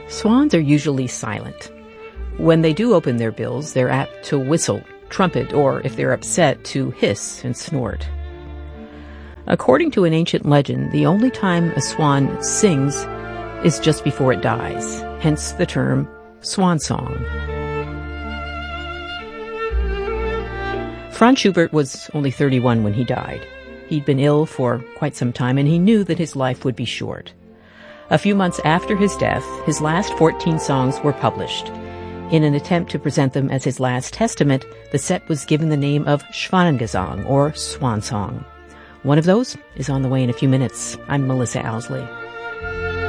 Swans are usually silent. When they do open their bills, they're apt to whistle, trumpet, or, if they're upset, to hiss and snort. According to an ancient legend, the only time a swan sings is just before it dies, hence the term swan song. Franz Schubert was only 31 when he died. He'd been ill for quite some time, and he knew that his life would be short. A few months after his death, his last 14 songs were published. In an attempt to present them as his last testament, the set was given the name of Schwanengesang, or Swan Song. One of those is on the way in a few minutes. I'm Melissa Owsley.